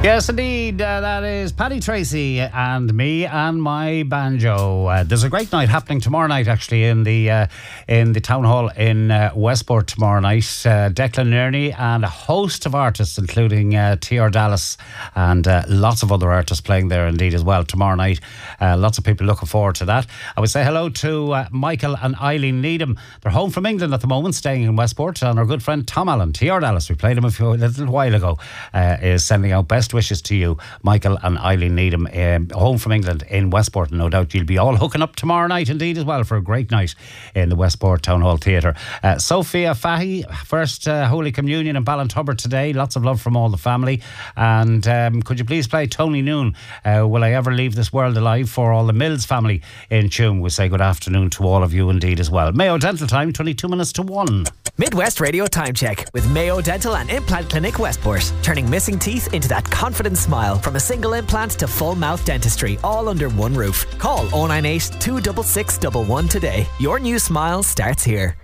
Yes, indeed. That is Paddy Tracy and me and my banjo. There's a great night happening tomorrow night, actually, in the town hall in Westport tomorrow night. Declan Nerney and a host of artists, including T.R. Dallas and lots of other artists playing there indeed as well tomorrow night. Lots of people looking forward to that. I would say hello to Michael and Eileen Needham. They're home from England at the moment, staying in Westport, and our good friend Tom Allen, T.R. Dallas, we played him a little while ago, is sending out best wishes to you, Michael and Eileen Needham, home from England in Westport. And no doubt you'll be all hooking up tomorrow night indeed as well for a great night in the Westport Town Hall Theatre. Sophia Fahy, first Holy Communion in Ballintubber today. Lots of love from all the family. And could you please play Tony Noon, Will I Ever Leave This World Alive, for all the Mills family in Tuam. We say good afternoon to all of you indeed as well. Mayo Dental time, 22 minutes to 1. Midwest Radio Time Check with Mayo Dental and Implant Clinic Westport. Turning missing teeth into that confident smile, from a single implant to full mouth dentistry, all under one roof. Call 098 266 11 today. Your new smile starts here.